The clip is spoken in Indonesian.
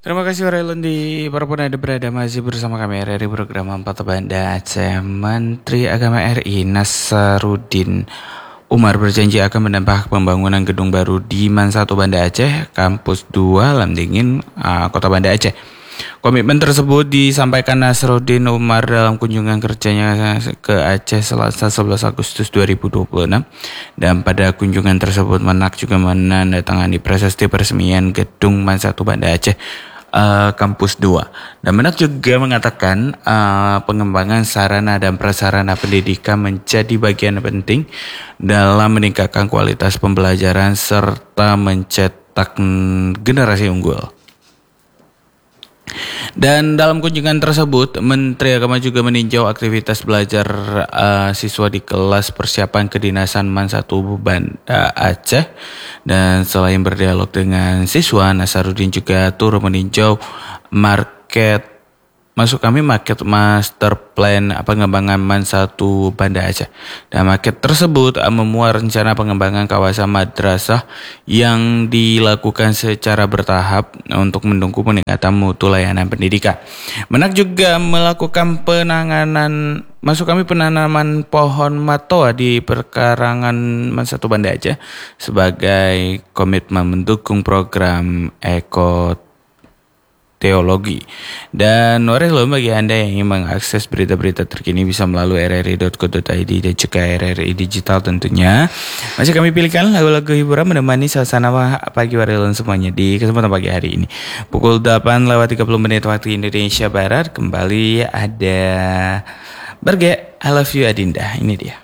Terima kasih Warelon di Parpon ada berada masih bersama kami RRI program 4 Banda Aceh. Menteri Agama RI Nasaruddin Umar berjanji akan menambah pembangunan gedung baru di MAN 1 Banda Aceh, Kampus 2 Lamdingin, Kota Banda Aceh. Komitmen tersebut disampaikan Nasaruddin Umar dalam kunjungan kerjanya ke Aceh Selasa 11 Agustus 2026 dan pada kunjungan tersebut Menak juga menandatangani prasasti peresmian gedung MAN 1 Banda Aceh Kampus 2. Dan Menak juga mengatakan pengembangan sarana dan prasarana pendidikan menjadi bagian penting dalam meningkatkan kualitas pembelajaran serta mencetak generasi unggul. Dan dalam kunjungan tersebut, Menteri Agama juga meninjau aktivitas belajar siswa di kelas persiapan kedinasan MAN 1 Banda Aceh. Dan selain berdialog dengan siswa, Nasaruddin juga turut meninjau market master plan pengembangan MAN 1 Banda Aceh. Dan market tersebut memuat rencana pengembangan kawasan madrasah yang dilakukan secara bertahap untuk mendukung peningkatan mutu layanan pendidikan. Menak juga melakukan penanaman pohon matoa di perkarangan MAN 1 Banda Aceh sebagai komitmen mendukung program teologi. Dan Warelon, bagi Anda yang ingin mengakses berita-berita terkini bisa melalui rri.co.id dan juga RRI Digital tentunya. Masih kami pilihkan lagu-lagu hiburan menemani suasana pagi Warelon semuanya di kesempatan pagi hari ini. Pukul 8:30 waktu Indonesia Barat kembali ada Berge I Love You Adinda. Ini dia.